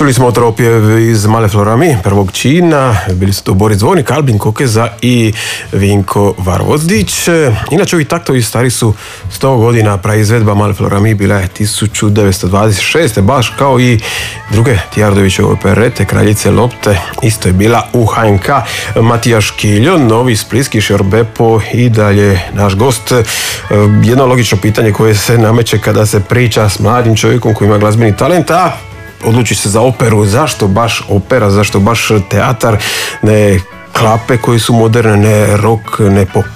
Čuli smo otropjev iz Male Florami, prvog čina, bili su to Boris Dvornik, Albin Kokeza i Vinko Varvozdić. Inače, ovi taktovi stari su 100 godina, praizvedba Male Florami bila je 1926. Baš kao i druge Tijardovićeve operete, Kraljice lopte, isto je bila u HNK. Matija Škiljo, novi splitski Šorbepo i dalje naš gost. Jedno logično pitanje koje se nameće kada se priča s mladim čovjekom koji ima glazbeni talent, a odluči se za operu. Zašto baš opera, zašto baš teatar, ne klape koje su moderne, ne rock, ne pop?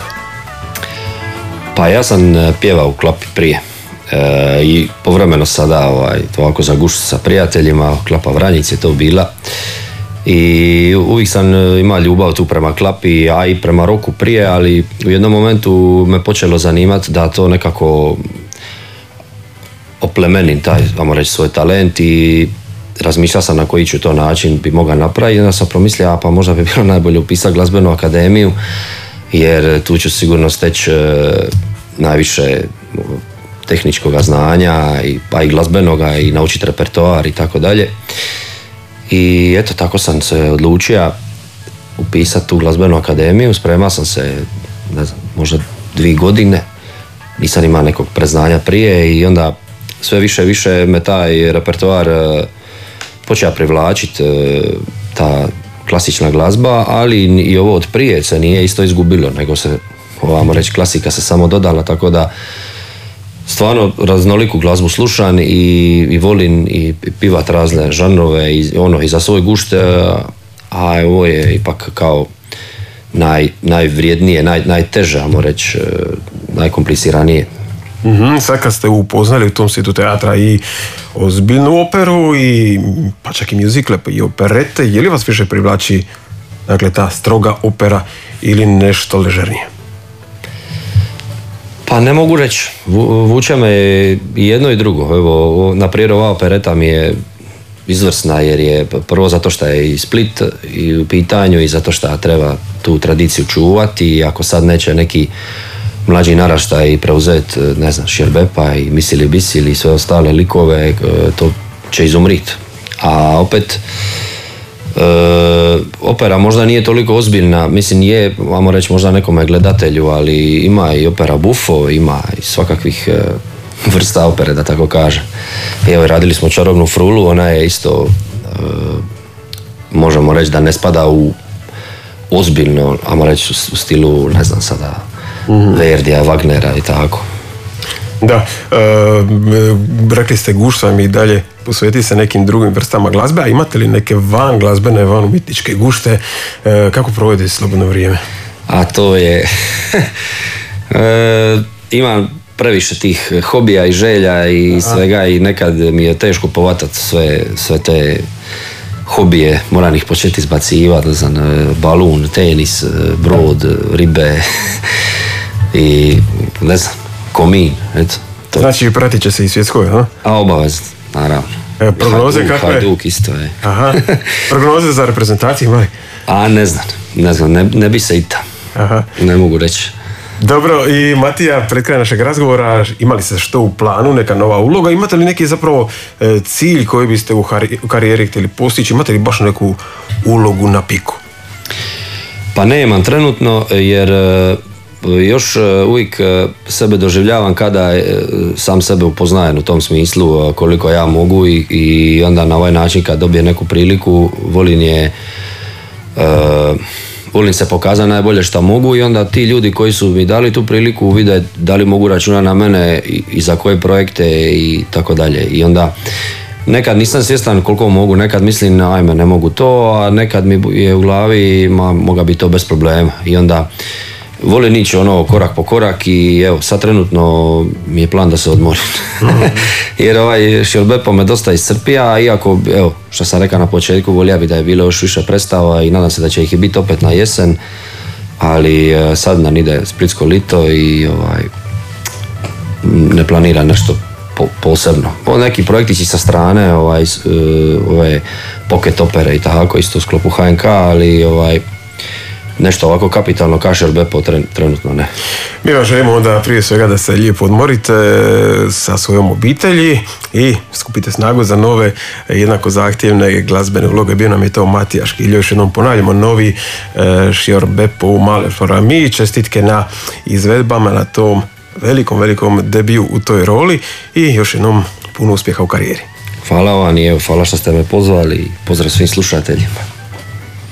Pa ja sam pjevao u klapi prije i povremeno sada ovako za gušt sa prijateljima, klapa Vranjic je to bila i uvijek sam imao ljubav tu prema klapi, a i prema roku prije, ali u jednom momentu me počelo zanimati da to nekako oplemenim taj, vamo reći, svoj talent i razmišljao sam na koji ću to način bi mogao napraviti. Onda sam promislio, pa možda bi bilo najbolje upisati glazbenu akademiju, jer tu ću sigurno steći najviše tehničkog znanja, pa i glazbenoga, i naučiti repertoar i tako dalje. I eto, tako sam se odlučio upisati tu glazbenu akademiju. Spremao sam se, ne znam, možda 2 godine. Nisam imao nekog preznanja prije i onda sve više i više me taj repertoar počeo privlačiti, ta klasična glazba, ali i ovo od prije se nije isto izgubilo, nego se, ovamo reći, klasika se samo dodala, tako da stvarno raznoliku glazbu slušam i volim i pivat razne žanrove i za svoj gušt, a ovo je ipak kao najvrijednije, najteže, ajmo reći, najkompliciranije. Sad kad ste upoznali u tom svijetu teatra i ozbiljnu operu i pa čak i muzikle i operete, je li vas više privlači, dakle, ta stroga opera ili nešto ležernije? Pa ne mogu reći, vuče me i jedno i drugo. Evo, naprijed ova opereta mi je izvrsna jer je prvo zato što je i Split i u pitanju i zato što treba tu tradiciju čuvati, i ako sad neće neki mlađi naraštaj preuzeti, ne znam, Šerbepa i Misili Bisili i sve ostale likove, to će izumrit. A opet opera možda nije toliko ozbiljna, mislim je, vamo reći, možda nekome gledatelju, ali ima i opera buffo, ima i svakakvih vrsta opere, da tako kažem. Evo, radili smo Čarobnu frulu, ona je isto, možemo reći da ne spada u ozbiljno, vamo reći, u stilu, ne znam sada, Verdija, Wagnera i tako. Da, rekli ste gušt vam i dalje posveti se nekim drugim vrstama glazbe, a imate li neke van glazbene, van umjetničke gušte, kako provodite slobodno vrijeme? A to je imam previše tih hobija i želja i svega, i nekad mi je teško povatat sve te hobije, moram ih početi izbacivati, ne znam, balun, tenis, brod, ribe i ne znam, komin, eto. To. Znači pratit će se i svjetskoj, ha? A obavezno, naravno. Prognoze kakve? Hajduk isto je. Aha. Prognoze za reprezentaciju imali? A ne znam, ne bi se i tam. Aha. Ne mogu reći. Dobro, i Matija, pred kraj našeg razgovora, imali ste što u planu, neka nova uloga, imate li neki zapravo cilj koji biste u karijeri htjeli postići, imate li baš neku ulogu na piku? Pa nemam trenutno, jer još uvijek sebe doživljavam kada sam sebe upoznajem u tom smislu koliko ja mogu, i onda na ovaj način kad dobijem neku priliku volim se pokazati najbolje što mogu, i onda ti ljudi koji su mi dali tu priliku vide da li mogu računati na mene i za koje projekte i tako dalje. I onda nekad nisam svjestan koliko mogu, nekad mislim ajme ne mogu to, a nekad mi je u glavi moga bi to bez problema, i onda volim ići korak po korak, i evo sad trenutno mi je plan da se odmorim. Jer ovaj Šerbepo me dosta iscrpija, iako, evo, što sam rekao na početku, volio bi da je bilo još više predstava i nadam se da će ih i biti opet na jesen, ali sad nam ide splitsko lito i ne planira nešto posebno. Neki projektići sa strane, ove pocket opere i tako, isto u sklopu HNK, ali nešto ovako kapitalno Kašel Bepo trenutno ne. Mi vam želimo onda prije svega da se lijepo odmorite sa svojom obitelji i skupite snagu za nove jednako zahtjevne glazbene uloge. Bio nam je to Matija Škiljo, još jednom ponavljamo novi Šior Bepo u Male Florami. Čestitke na izvedbama, na tom velikom debiju u toj roli i još jednom puno uspjeha u karijeri. Hvala vam i evo, hvala što ste me pozvali i pozdrav svim slušateljima.